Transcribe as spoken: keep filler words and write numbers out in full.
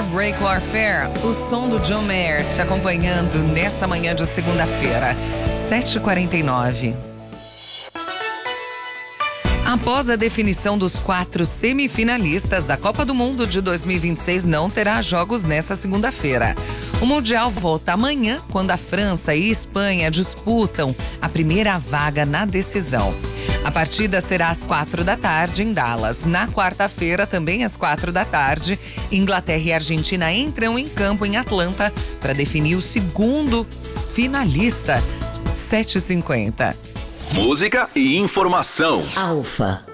Heartbreak Warfare, o som do John Mayer te acompanhando nessa manhã de segunda-feira, sete e quarenta e nove. Após a definição dos quatro semifinalistas, a Copa do Mundo de dois mil e vinte e seis não terá jogos nesta segunda-feira. O Mundial volta amanhã, quando a França e Espanha disputam a primeira vaga na decisão. A partida será às quatro da tarde em Dallas. Na quarta-feira, também às quatro da tarde, Inglaterra e Argentina entram em campo em Atlanta para definir o segundo finalista, sete e cinquenta. Música e informação. Alfa.